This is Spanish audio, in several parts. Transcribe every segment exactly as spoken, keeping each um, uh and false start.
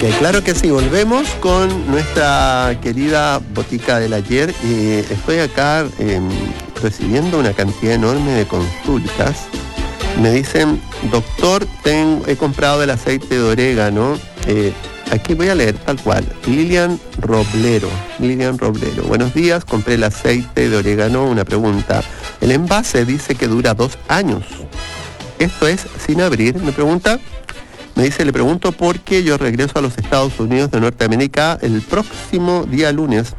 Claro que sí, volvemos con nuestra querida botica del ayer. Eh, estoy acá eh, recibiendo una cantidad enorme de consultas. Me dicen, doctor, tengo, he comprado el aceite de orégano. Eh, aquí voy a leer tal cual. Lilian Roblero. Lilian Roblero. Buenos días, compré el aceite de orégano. Una pregunta. El envase dice que dura dos años. ¿Esto es sin abrir? Me pregunta. Me dice, le pregunto porque yo regreso a los Estados Unidos de Norteamérica el próximo día lunes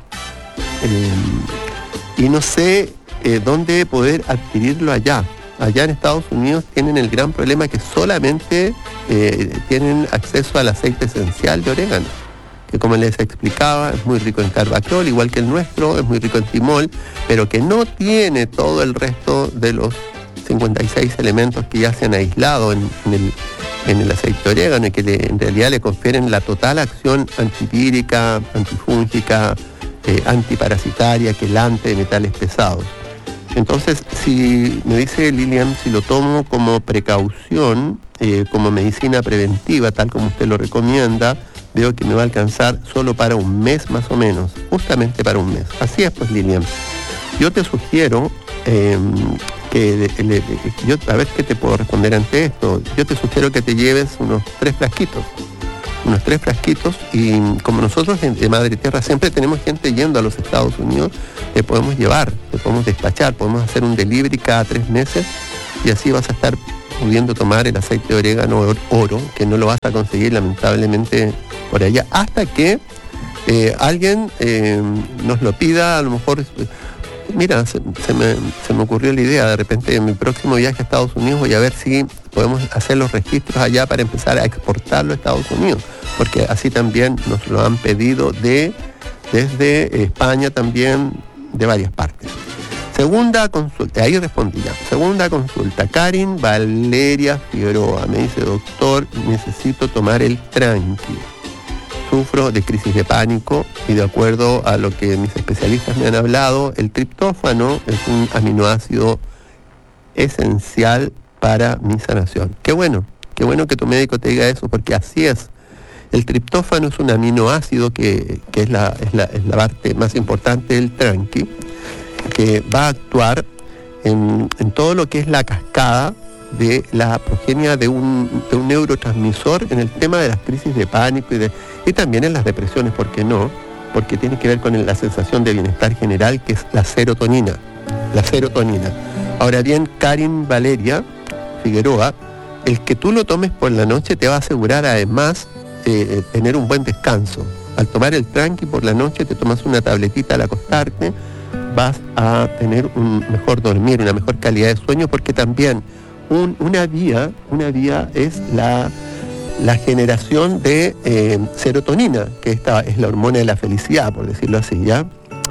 eh, y no sé eh, dónde poder adquirirlo allá. Allá en Estados Unidos tienen el gran problema que solamente eh, tienen acceso al aceite esencial de orégano, que como les explicaba es muy rico en carbacol, igual que el nuestro, es muy rico en timol, pero que no tiene todo el resto de los cincuenta y seis elementos que ya se han aislado en, en el en el aceite de orégano y que le, en realidad le confieren la total acción antivírica, antifúngica, eh, antiparasitaria, quelante de metales pesados. Entonces, si me dice Lilian, si lo tomo como precaución, eh, como medicina preventiva, tal como usted lo recomienda, veo que me va a alcanzar solo para un mes más o menos, justamente para un mes. Así es, pues, Lilian. Yo te sugiero... Eh, que le, le, yo a ver qué te puedo responder ante esto. Yo te sugiero que te lleves unos tres frasquitos, unos tres frasquitos y como nosotros en, en Madre Tierra siempre tenemos gente yendo a los Estados Unidos, te podemos llevar, te podemos despachar, podemos hacer un delivery cada tres meses y así vas a estar pudiendo tomar el aceite de orégano oro, que no lo vas a conseguir lamentablemente por allá, hasta que eh, alguien eh, nos lo pida, a lo mejor... Mira, se, se, me, se me ocurrió la idea, de repente en mi próximo viaje a Estados Unidos voy a ver si podemos hacer los registros allá para empezar a exportarlo a Estados Unidos, porque así también nos lo han pedido de, desde España también, de varias partes. Segunda consulta, ahí respondí ya. Segunda consulta, Karin Valeria Figueroa me dice, doctor, necesito tomar el tranqui. Sufro de crisis de pánico y de acuerdo a lo que mis especialistas me han hablado, el triptófano es un aminoácido esencial para mi sanación. Qué bueno, qué bueno que tu médico te diga eso, porque así es. El triptófano es un aminoácido que, que es, la, es, la, es la parte más importante del tranqui, que va a actuar en, en todo lo que es la cascada de la progenia de un, de un neurotransmisor en el tema de las crisis de pánico y, de, y también en las depresiones, ¿por qué no? Porque tiene que ver con la sensación de bienestar general, que es la serotonina. La serotonina. Ahora bien, Karin Valeria Figueroa, el que tú lo tomes por la noche te va a asegurar además eh, tener un buen descanso. Al tomar el tranqui por la noche, te tomas una tabletita al acostarte, vas a tener un mejor dormir, una mejor calidad de sueño, porque también Un, una vía, una vía es la, la generación de eh, serotonina, que esta es la hormona de la felicidad, por decirlo así, ¿ya?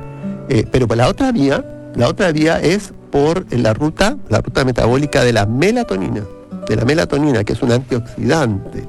Eh, pero por la otra vía, la otra vía es por la ruta, la ruta metabólica de la melatonina, de la melatonina, que es un antioxidante,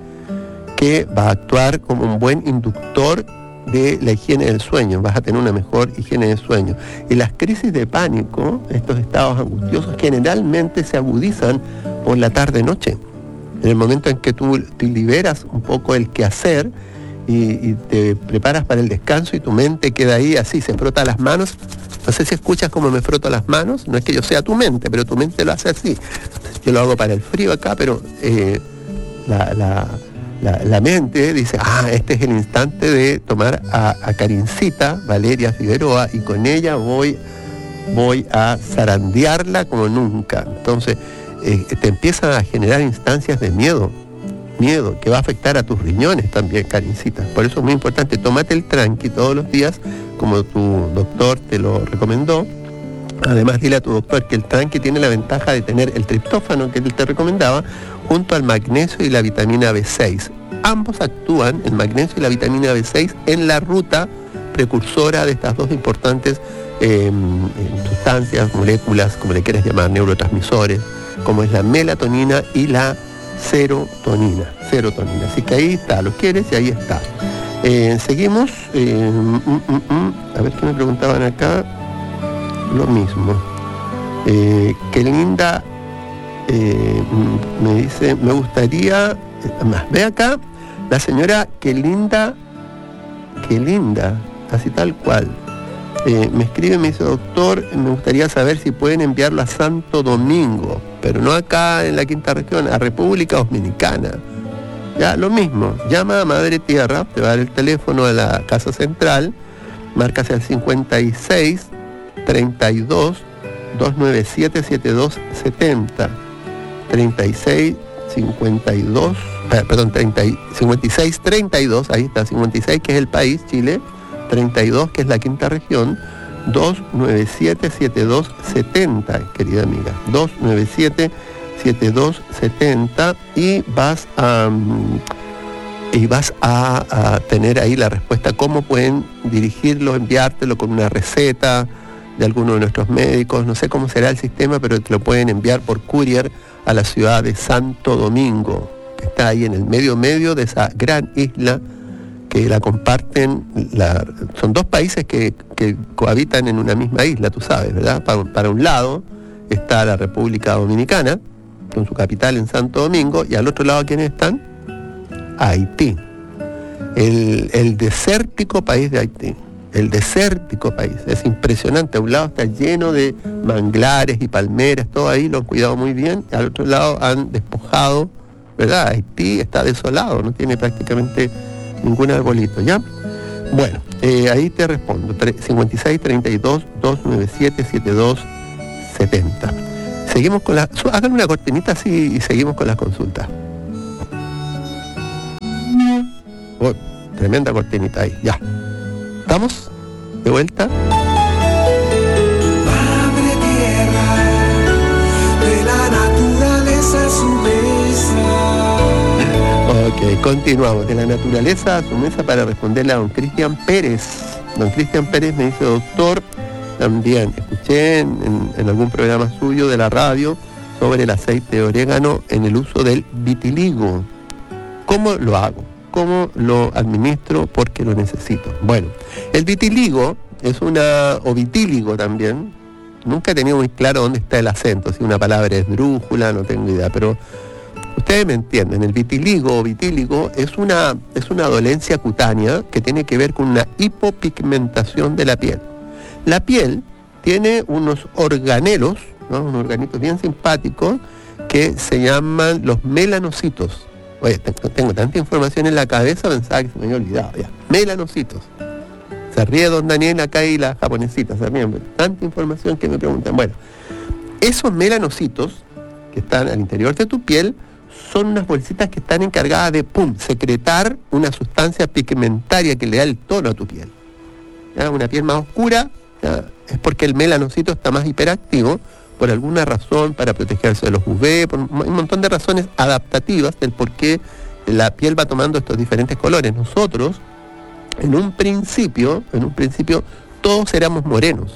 que va a actuar como un buen inductor de la higiene del sueño, vas a tener una mejor higiene del sueño. Y las crisis de pánico, estos estados angustiosos, generalmente se agudizan por la tarde-noche. En el momento en que tú te liberas un poco el quehacer y, y te preparas para el descanso y tu mente queda ahí así, se frota las manos. No sé si escuchas cómo me froto las manos, no es que yo sea tu mente, pero tu mente lo hace así. Yo lo hago para el frío acá, pero eh, la... la La, la mente dice, ah, este es el instante de tomar a, a Karincita Valeria Figueroa y con ella voy, voy a zarandearla como nunca. Entonces, eh, te empiezan a generar instancias de miedo, miedo, que va a afectar a tus riñones también, Karincita. Por eso es muy importante, tómate el tranqui todos los días, como tu doctor te lo recomendó. Además, dile a tu doctor que el tranqui tiene la ventaja de tener el triptófano que él te recomendaba, junto al magnesio y la vitamina B seis. Ambos actúan, el magnesio y la vitamina B seis, en la ruta precursora de estas dos importantes eh, sustancias, moléculas, como le quieras llamar, neurotransmisores, como es la melatonina y la serotonina. Serotonina. Así que ahí está, lo quieres y ahí está. Eh, seguimos. Eh, mm, mm, mm, a ver qué me preguntaban acá. Lo mismo. Eh, qué linda. Eh, me dice, me gustaría, más, ve acá, La señora, qué linda, qué linda, así tal cual. Eh, me escribe y me dice, doctor, me gustaría saber si pueden enviarlo a Santo Domingo, pero no acá en la quinta región, a República Dominicana. Ya, lo mismo, llama a Madre Tierra, te va a dar el teléfono a la Casa Central, marcas el cincuenta y seis, treinta y dos, doscientos noventa y siete, setenta y dos setenta, treinta y seis, cincuenta y dos, perdón, treinta, cincuenta y seis, treinta y dos, ahí está, cincuenta y seis que es el país, Chile, treinta y dos que es la quinta región, doscientos noventa y siete, setenta y dos setenta, querida amiga, doscientos noventa y siete, setenta y dos setenta, y vas a... y vas a, a tener ahí la respuesta, cómo pueden dirigirlo, enviártelo con una receta de alguno de nuestros médicos, no sé cómo será el sistema, pero te lo pueden enviar por courier a la ciudad de Santo Domingo, que está ahí en el medio medio de esa gran isla que la comparten, la, son dos países que, que cohabitan en una misma isla, tú sabes, ¿verdad? Para, para un lado está la República Dominicana, con su capital en Santo Domingo, y al otro lado, ¿quiénes están? Haití, el, el desértico país de Haití, el desértico país, es impresionante. A un lado está lleno de manglares y palmeras, todo ahí lo han cuidado muy bien, al otro lado han despojado, ¿verdad? Haití está desolado, no tiene prácticamente ningún arbolito, ¿ya? Bueno, eh, ahí te respondo, cincuenta y seis, treinta y dos, doscientos noventa y siete, setenta y dos setenta. Seguimos con la, hagan una cortinita así y seguimos con las consultas. Oh, tremenda cortinita ahí, ya. ¿Estamos? ¿De vuelta? Madre tierra, de la naturaleza a su mesa. Ok, continuamos. De la naturaleza a su mesa para responderle a don Cristian Pérez. Don Cristian Pérez me dice, doctor, también escuché en, en, en algún programa suyo de la radio sobre el aceite de orégano en el uso del vitiligo. ¿Cómo lo hago? ¿Cómo lo administro? Porque lo necesito. Bueno, el vitiligo es una, o vitíligo también, nunca he tenido muy claro dónde está el acento, si una palabra es drújula, no tengo idea, pero ustedes me entienden. El vitiligo o vitíligo es una, es una dolencia cutánea que tiene que ver con una hipopigmentación de la piel. La piel tiene unos organelos, ¿no? Unos organitos bien simpáticos que se llaman los melanocitos. Oye, tengo, tengo tanta información en la cabeza, pensaba que se me había olvidado ya. Melanocitos. Se ríe don Daniel acá y la japonesita, se ríen. Tanta información que me preguntan. Bueno, esos melanocitos que están al interior de tu piel son unas bolsitas que están encargadas de, pum, secretar una sustancia pigmentaria que le da el tono a tu piel. ¿Ya? Una piel más oscura, ¿ya? Es porque el melanocito está más hiperactivo, por alguna razón, para protegerse de los U V, por un montón de razones adaptativas del por qué la piel va tomando estos diferentes colores. Nosotros, en un principio, en un principio, todos éramos morenos.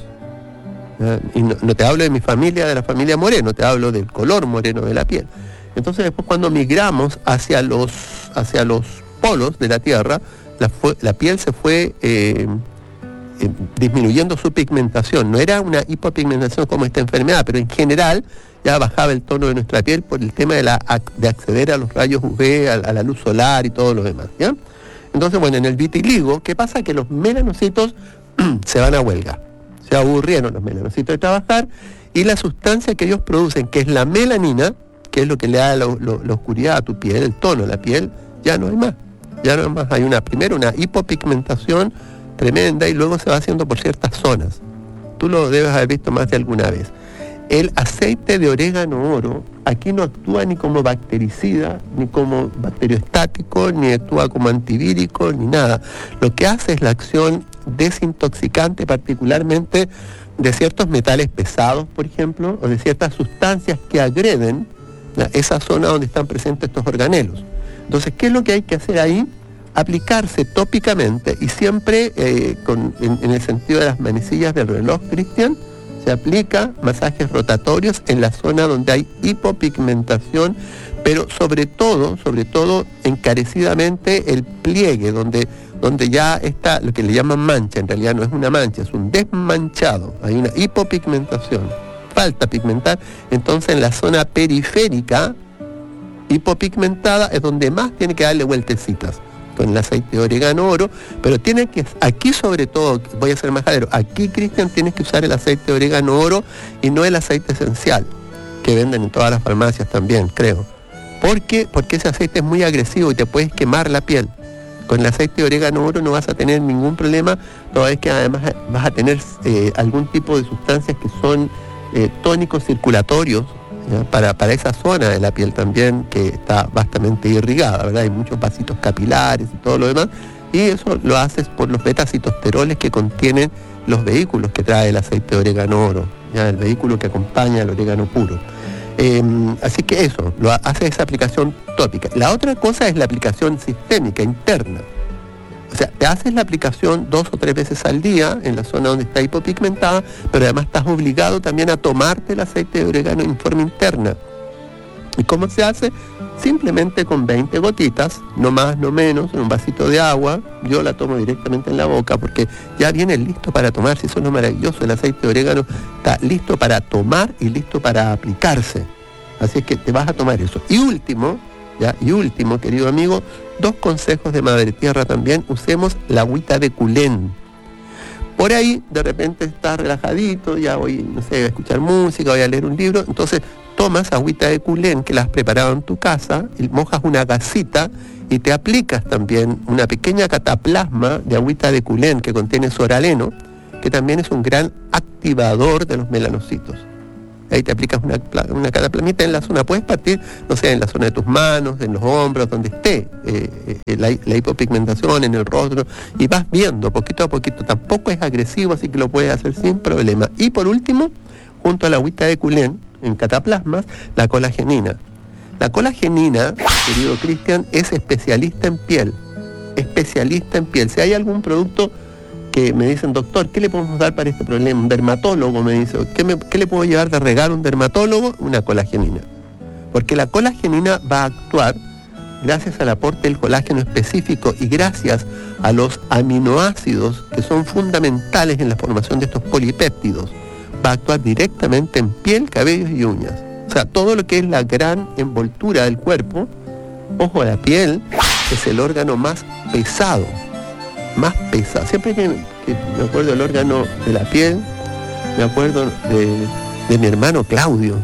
¿Ya? Y no, no te hablo de mi familia, de la familia Moreno, te hablo del color moreno de la piel. Entonces después cuando migramos hacia los, hacia los polos de la Tierra, la, fue, la piel se fue... Eh, Eh, disminuyendo su pigmentación. No era una hipopigmentación como esta enfermedad, pero en general ya bajaba el tono de nuestra piel por el tema de, la, de acceder a los rayos U V, a, a la luz solar y todo lo demás, ¿ya? Entonces, bueno, en el vitiligo, ¿qué pasa? Que los melanocitos se van a huelga. Se aburrieron los melanocitos de trabajar y la sustancia que ellos producen, que es la melanina, que es lo que le da lo, lo, la oscuridad a tu piel, el tono de la piel, ya no hay más. Ya no hay más. Hay una, primero una hipopigmentación tremenda y luego se va haciendo por ciertas zonas. Tú lo debes haber visto más de alguna vez. El aceite de orégano oro aquí no actúa ni como bactericida, ni como bacteriostático, ni actúa como antivírico, ni nada. Lo que hace es la acción desintoxicante, particularmente de ciertos metales pesados, por ejemplo, o de ciertas sustancias que agreden, ¿no?, esa zona donde están presentes estos organelos. Entonces, ¿qué es lo que hay que hacer ahí? Aplicarse tópicamente y siempre eh, con, en, en el sentido de las manecillas del reloj, Cristian, se aplica masajes rotatorios en la zona donde hay hipopigmentación, pero sobre todo, sobre todo encarecidamente el pliegue, donde, donde ya está lo que le llaman mancha, en realidad no es una mancha, es un desmanchado, hay una hipopigmentación, falta pigmentar, entonces en la zona periférica hipopigmentada es donde más tiene que darle vueltecitas con el aceite de orégano oro, pero tiene que, aquí sobre todo, voy a ser majadero, aquí, Cristian, tienes que usar el aceite de orégano oro y no el aceite esencial, que venden en todas las farmacias también, creo. ¿Por qué? Porque ese aceite es muy agresivo y te puedes quemar la piel. Con el aceite de orégano oro no vas a tener ningún problema, toda vez que además vas a tener eh, algún tipo de sustancias que son eh, tónicos circulatorios, ¿ya? Para, para esa zona de la piel también, que está bastante irrigada, ¿verdad? Hay muchos vasitos capilares y todo lo demás, y eso lo haces por los betacitosteroles que contienen los vehículos que trae el aceite de orégano oro, ¿ya? El vehículo que acompaña al orégano puro. Eh, así que eso, lo hace esa aplicación tópica. La otra cosa es la aplicación sistémica, interna. O sea, te haces la aplicación dos o tres veces al día en la zona donde está hipopigmentada, pero además estás obligado también a tomarte el aceite de orégano en forma interna. ¿Y cómo se hace? Simplemente con veinte gotitas, no más, no menos, en un vasito de agua. Yo la tomo directamente en la boca porque ya viene listo para tomar. Si eso es lo maravilloso, el aceite de orégano está listo para tomar y listo para aplicarse. Así es que te vas a tomar eso. Y último, ¿ya? Y último, querido amigo, dos consejos de Madre Tierra también. Usemos la agüita de culén. Por ahí, de repente estás relajadito, ya voy, no sé, a escuchar música, voy a leer un libro, entonces tomas agüita de culén que la has preparado en tu casa, y mojas una gasita y te aplicas también una pequeña cataplasma de agüita de culén que contiene soraleno, que también es un gran activador de los melanocitos. Ahí te aplicas una, una cataplasmita en la zona, puedes partir, no sé, en la zona de tus manos, en los hombros, donde esté eh, eh, la, la hipopigmentación, en el rostro, y vas viendo poquito a poquito. Tampoco es agresivo, así que lo puedes hacer sin problema. Y por último, junto a la agüita de culén, en cataplasmas, la colagenina. La colagenina, querido Cristian, es especialista en piel, especialista en piel. Si hay algún producto que me dicen, doctor, ¿qué le podemos dar para este problema? Un dermatólogo me dice, ¿qué, me, ¿qué le puedo llevar de regalo a un dermatólogo? Una colagenina. Porque la colagenina va a actuar gracias al aporte del colágeno específico y gracias a los aminoácidos que son fundamentales en la formación de estos polipéptidos. Va a actuar directamente en piel, cabellos y uñas. O sea, todo lo que es la gran envoltura del cuerpo, ojo, la piel es el órgano más pesado. Más pesado. Siempre que, que me acuerdo del órgano de la piel, me acuerdo de, de mi hermano Claudio,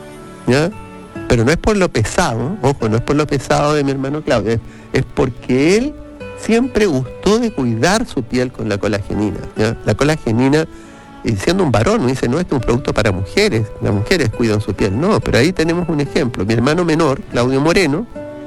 ¿ya? Pero no es por lo pesado, ojo, no es por lo pesado de mi hermano Claudio, es, es porque él siempre gustó de cuidar su piel con la colagenina, ¿ya? La colagenina, y siendo un varón, me dice, no, este es un producto para mujeres, las mujeres cuidan su piel. No, pero ahí tenemos un ejemplo. Mi hermano menor, Claudio Moreno,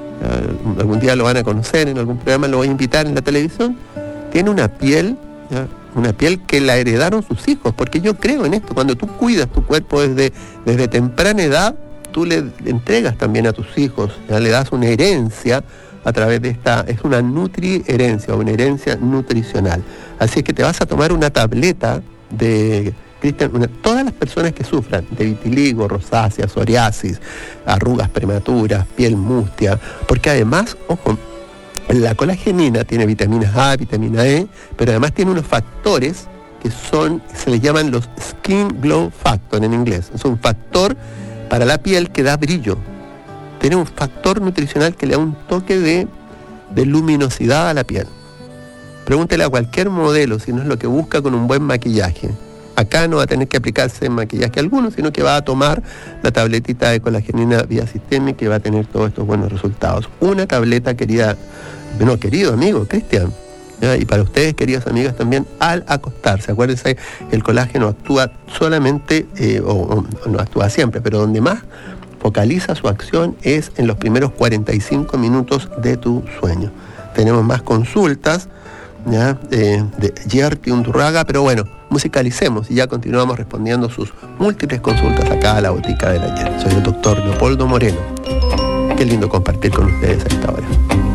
¿ya? Algún día lo van a conocer, en algún programa lo voy a invitar en la televisión, tiene una piel, ¿ya? Una piel que la heredaron sus hijos, porque yo creo en esto, cuando tú cuidas tu cuerpo desde, desde temprana edad, tú le entregas también a tus hijos, ¿ya? Le das una herencia a través de esta, es una nutriherencia, una herencia nutricional. Así es que te vas a tomar una tableta de, Cristian, una, todas las personas que sufran de vitiligo, rosácea, psoriasis, arrugas prematuras, piel mustia, porque además, ojo, la colagenina tiene vitaminas A, vitamina E, pero además tiene unos factores que son, se les llaman los Skin Glow Factor en inglés. Es un factor para la piel que da brillo. Tiene un factor nutricional que le da un toque de, de luminosidad a la piel. Pregúntele a cualquier modelo si no es lo que busca con un buen maquillaje. Acá no va a tener que aplicarse maquillaje alguno, sino que va a tomar la tabletita de colagenina vía sistémica y va a tener todos estos buenos resultados. Una tableta, querida, no, querido amigo Cristian, ¿ya? Y para ustedes, queridas amigas, también al acostarse. Acuérdense, el colágeno actúa solamente, eh, o, o no actúa siempre, pero donde más focaliza su acción es en los primeros cuarenta y cinco minutos de tu sueño. Tenemos más consultas, ¿ya? Eh, de Gerti Undurraga, pero bueno, musicalicemos y ya continuamos respondiendo sus múltiples consultas acá a la Botica del Ayer. Soy el doctor Leopoldo Moreno. Qué lindo compartir con ustedes a esta hora.